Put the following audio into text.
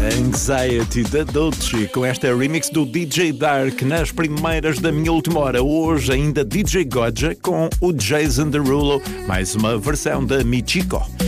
Anxiety da Dolce, com esta remix do DJ Dark nas primeiras da minha última hora. Hoje ainda DJ Gojja com o Jason Derulo, mais uma versão da Michiko.